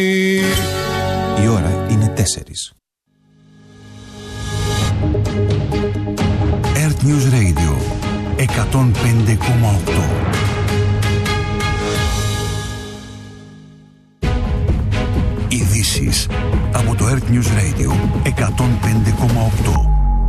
Η ώρα είναι 4. Earth News Radio 105,8. Ειδήσεις από το Earth News Radio 105,8.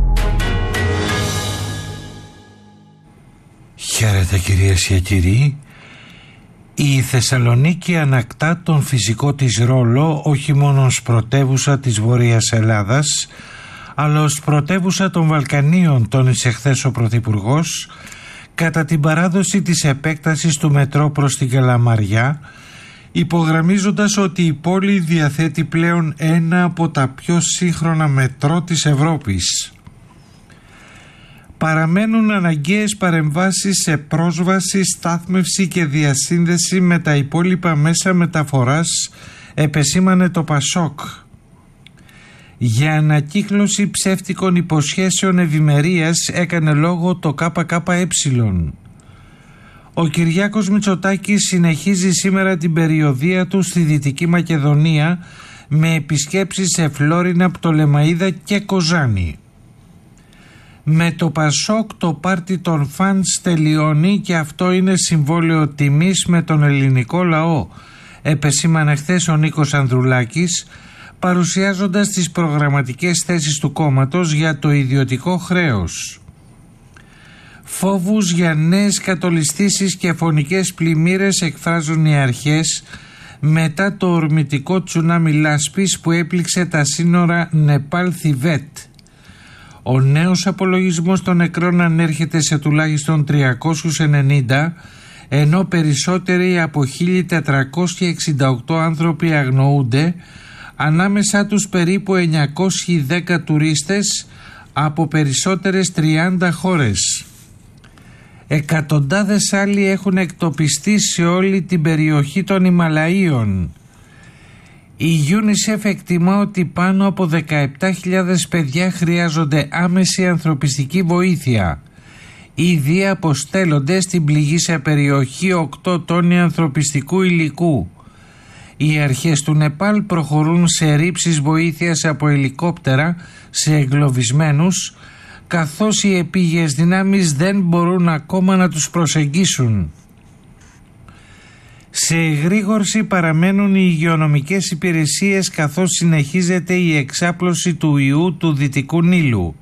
Χαίρετε κυρίες και κύριοι. Η Θεσσαλονίκη ανακτά τον φυσικό της ρόλο όχι μόνο ως πρωτεύουσα της Βόρειας Ελλάδας, αλλά ως πρωτεύουσα των Βαλκανίων, τόνισε χθες ο Πρωθυπουργός κατά την παράδοση της επέκτασης του μετρό προς την Καλαμαριά, υπογραμμίζοντας ότι η πόλη διαθέτει πλέον ένα από τα πιο σύγχρονα μετρό της Ευρώπης. Παραμένουν αναγκαίες παρεμβάσεις σε πρόσβαση, στάθμευση και διασύνδεση με τα υπόλοιπα μέσα μεταφοράς, επεσήμανε το Πασόκ. Για ανακύκλωση ψεύτικων υποσχέσεων ευημερίας έκανε λόγο το ΚΚΕ. Ο Κυριάκος Μητσοτάκης συνεχίζει σήμερα την περιοδεία του στη Δυτική Μακεδονία με επισκέψεις σε Φλόρινα, Πτολεμαΐδα και Κοζάνη. Με το Πασόκ το πάρτι των φανς τελειώνει και αυτό είναι συμβόλαιο τιμής με τον ελληνικό λαό, επεσήμανε χθες ο Νίκος Ανδρουλάκης, παρουσιάζοντας τις προγραμματικές θέσεις του κόμματος για το ιδιωτικό χρέος. Φόβους για νέες κατολιστήσεις και φωνικές πλημμύρες εκφράζουν οι αρχές μετά το ορμητικό τσουνάμι λάσπης που έπληξε τα σύνορα Νεπάλ-Θιβέτ. Ο νέος απολογισμός των νεκρών ανέρχεται σε τουλάχιστον 390, ενώ περισσότεροι από 1.468 άνθρωποι αγνοούνται, ανάμεσά τους περίπου 910 τουρίστες από περισσότερες 30 χώρες. Εκατοντάδες άλλοι έχουν εκτοπιστεί σε όλη την περιοχή των Ιμαλαίων. Η UNICEF εκτιμά ότι πάνω από 17.000 παιδιά χρειάζονται άμεση ανθρωπιστική βοήθεια. Ήδη αποστέλλονται στην πληγήσια περιοχή 8 τόνοι ανθρωπιστικού υλικού. Οι αρχές του Νεπάλ προχωρούν σε ρήψεις βοήθειας από ελικόπτερα σε εγκλωβισμένους, καθώς οι επίγειες δυνάμεις δεν μπορούν ακόμα να τους προσεγγίσουν. Σε εγρήγορση παραμένουν οι υγειονομικές υπηρεσίες καθώς συνεχίζεται η εξάπλωση του ιού του Δυτικού Νείλου.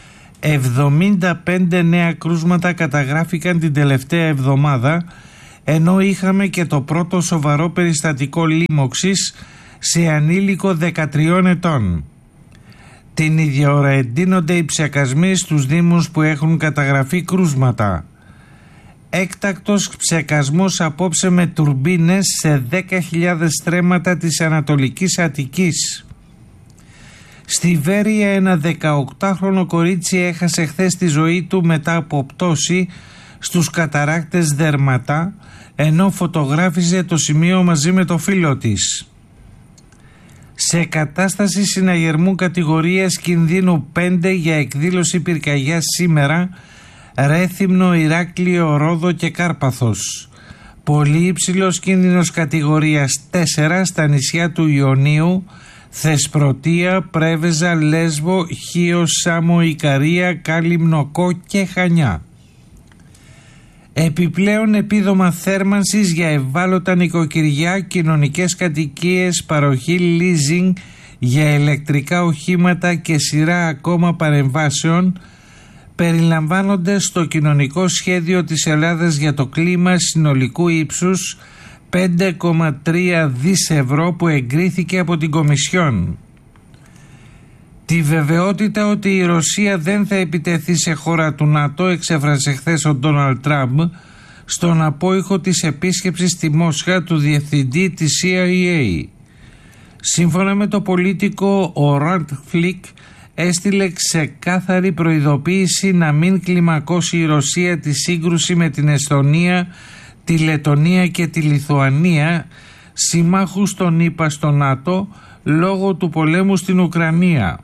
75 νέα κρούσματα καταγράφηκαν την τελευταία εβδομάδα, ενώ είχαμε και το πρώτο σοβαρό περιστατικό λίμωξης σε ανήλικο 13 ετών. Την ίδια ώρα εντείνονται οι ψεκασμοί στους δήμους που έχουν καταγραφεί κρούσματα. Έκτακτος ψεκασμός απόψε με τουρμπίνες σε 10.000 στρέμματα της Ανατολικής Αττικής. Στη Βέρεια ένα 18χρονο κορίτσι έχασε χθες τη ζωή του μετά από πτώση στους καταράκτες Δερματά, ενώ φωτογράφιζε το σημείο μαζί με το φίλο της. Σε κατάσταση συναγερμού κατηγορίας κινδύνου 5 για εκδήλωση πυρκαγιάς σήμερα, Ρέθυμνο, Ηράκλειο, Ρόδο και Κάρπαθος. Πολύ υψηλός κίνδυνος κατηγορίας 4 στα νησιά του Ιωνίου, Θεσπρωτεία, Πρέβεζα, Λέσβο, Χίο, Σάμο, Ικαρία, Κάλυμνο, Κό και Χανιά. Επιπλέον επίδομα θέρμανσης για ευάλωτα νοικοκυριά, κοινωνικές κατοικίες, παροχή leasing για ηλεκτρικά οχήματα και σειρά ακόμα παρεμβάσεων περιλαμβάνονται στο κοινωνικό σχέδιο της Ελλάδας για το κλίμα συνολικού ύψους 5,3 δις ευρώ που εγκρίθηκε από την Κομισιόν. Τη βεβαιότητα ότι η Ρωσία δεν θα επιτεθεί σε χώρα του ΝΑΤΟ εξέφρασε χθες ο Ντόναλντ Τραμπ στον απόϊχο της επίσκεψης στη Μόσχα του διευθυντή της CIA. Σύμφωνα με το Πολίτικο, ο Ραντ Φλικ έστειλε ξεκάθαρη προειδοποίηση να μην κλιμακώσει η Ρωσία τη σύγκρουση με την Εσθονία, τη Λετονία και τη Λιθουανία, συμμάχους των ΗΠΑ στο ΝΑΤΟ, λόγω του πολέμου στην Ουκρανία.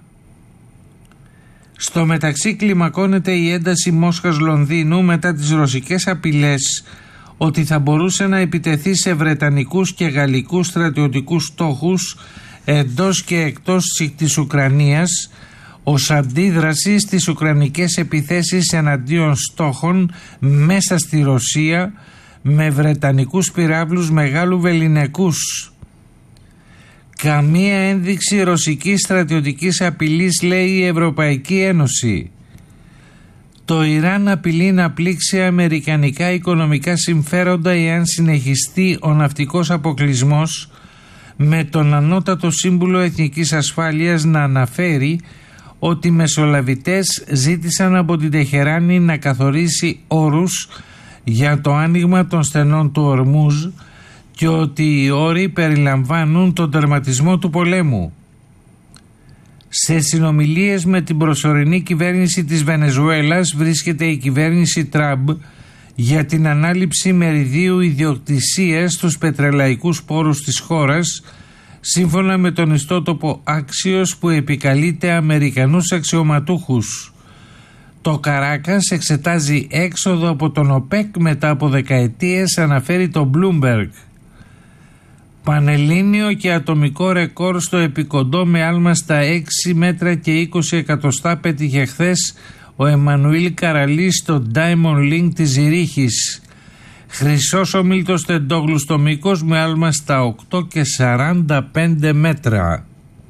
Στο μεταξύ κλιμακώνεται η ένταση Μόσχας-Λονδίνου μετά τις ρωσικές απειλές ότι θα μπορούσε να επιτεθεί σε βρετανικούς και γαλλικούς στρατιωτικούς στόχους εντός και εκτός της Ουκρανίας ως αντίδραση στις ουκρανικές επιθέσεις εναντίον στόχων μέσα στη Ρωσία με βρετανικούς πυράβλους μεγάλου βεληνικούς. Καμία ένδειξη ρωσικής στρατιωτικής απειλής, λέει η Ευρωπαϊκή Ένωση. Το Ιράν απειλεί να πλήξει αμερικανικά οικονομικά συμφέροντα εάν συνεχιστεί ο ναυτικός αποκλεισμός, με τον Ανώτατο Σύμβουλο Εθνικής Ασφάλειας να αναφέρει ότι οι μεσολαβητές ζήτησαν από την Τεχεράνη να καθορίσει όρους για το άνοιγμα των στενών του Ορμούζ και ότι οι όροι περιλαμβάνουν τον τερματισμό του πολέμου. Σε συνομιλίες με την προσωρινή κυβέρνηση της Βενεζουέλας βρίσκεται η κυβέρνηση Τραμπ για την ανάληψη μεριδίου ιδιοκτησίας στους πετρελαϊκούς πόρους της χώρας, σύμφωνα με τον ιστότοπο Axios που επικαλείται Αμερικανούς αξιωματούχους. Το Καράκας εξετάζει έξοδο από τον ΟΠΕΚ μετά από δεκαετίες, αναφέρει το Bloomberg. Πανελλήνιο και ατομικό ρεκόρ στο επικοντό με άλμα στα 6 μέτρα και 20 εκατοστά πέτυχε χθες ο Εμμανουήλ Καραλής στο Diamond Link της Ζηρίχης. Χρυσός ο Μίλτος Τεντόγλου στο μήκος με άλμα στα 8 και 45 μέτρα.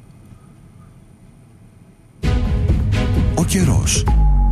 Ο καιρός.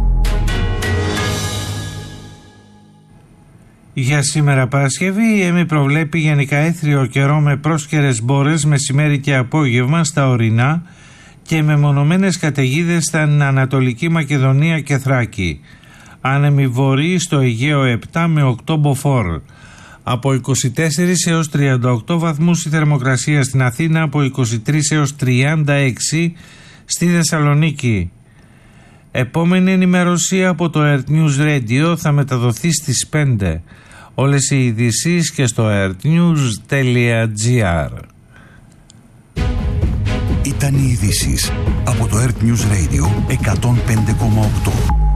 Για σήμερα Παρασκευή η ΕΜΗ προβλέπει γενικά έθριο καιρό με πρόσκαιρες μπόρες μεσημέρι και απόγευμα στα ορεινά και με μονομένες καταιγίδες στα Ανατολική Μακεδονία και Θράκη. Άνεμη βορρή στο Αιγαίο 7 με 8 μποφόρ. Από 24 έως 38 βαθμούς η θερμοκρασία στην Αθήνα, από 23 έως 36 στη Θεσσαλονίκη. Επόμενη ενημέρωση από το Earth News Radio θα μεταδοθεί στις 5. Όλες οι ειδήσεις και στο earthnews.gr. Ήταν οι ειδήσεις από το Earth News Radio 105,8.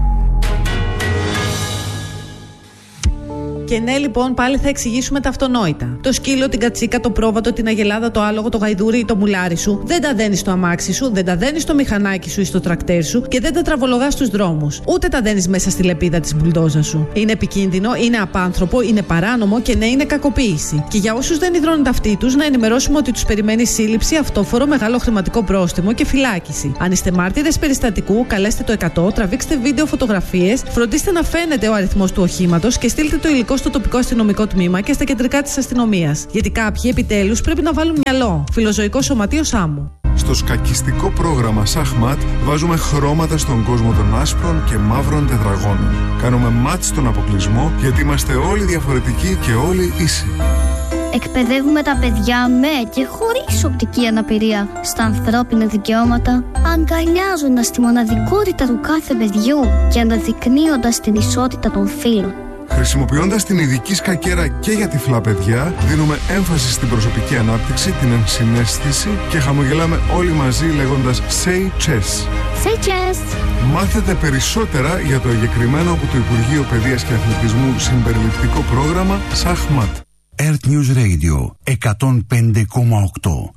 Και ναι, λοιπόν, πάλι θα εξηγήσουμε τα αυτονόητα. Το σκύλο, την κατσίκα, το πρόβατο, την αγελάδα, το άλογο, το γαϊδούρι ή το μουλάρι σου δεν τα δένεις στο αμάξι σου, δεν τα δένεις στο μηχανάκι σου ή στο τρακτέρ σου και δεν τα τραβολογάς στους δρόμους. Ούτε τα δένεις μέσα στη λεπίδα της μπουλντόζα σου. Είναι επικίνδυνο, είναι απάνθρωπο, είναι παράνομο και ναι, είναι κακοποίηση. Και για όσους δεν υδρώνουν ταυτί τους, να ενημερώσουμε ότι τους περιμένει σύλληψη, αυτόφορο, μεγάλο χρηματικό πρόστιμο και φυλάκιση. Αν είστε μάρτυρες περιστατικού, καλέστε το 100, τραβήξτε βίντεο, φωτογραφίες, φροντίστε να φαίνεται ο αριθμός του οχήματος και στείλτε το υλικό στο τοπικό αστυνομικό τμήμα και στα κεντρικά της αστυνομίας. Γιατί κάποιοι επιτέλους πρέπει να βάλουν μυαλό. Φιλοζωικό Σωματείο Σάμου. Στο σκακιστικό πρόγραμμα Σαχμάτ βάζουμε χρώματα στον κόσμο των άσπρων και μαύρων τετραγώνων. Κάνουμε μάτς στον αποκλεισμό γιατί είμαστε όλοι διαφορετικοί και όλοι ίσοι. Εκπαιδεύουμε τα παιδιά με και χωρίς οπτική αναπηρία στα ανθρώπινα δικαιώματα, αγκαλιάζοντας τη μοναδικότητα του κάθε παιδιού και αναδεικνύοντας την ισότητα των φύλων. Χρησιμοποιώντας την ειδική σκακέρα και για τυφλά παιδιά, δίνουμε έμφαση στην προσωπική ανάπτυξη, την ενσυναίσθηση και χαμογελάμε όλοι μαζί λέγοντας Say Chess. Say Chess! Μάθετε περισσότερα για το εγκεκριμένο από το Υπουργείο Παιδείας και Αθλητισμού συμπεριληπτικό πρόγραμμα Σαχμάτ. Earth News Radio 105,8.